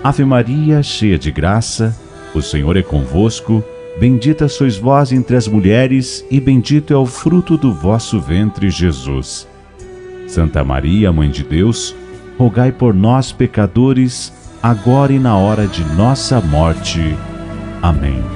Ave Maria, cheia de graça, o Senhor é convosco. Bendita sois vós entre as mulheres, e bendito é o fruto do vosso ventre, Jesus. Santa Maria, Mãe de Deus, rogai por nós, pecadores, agora e na hora de nossa morte. Amém.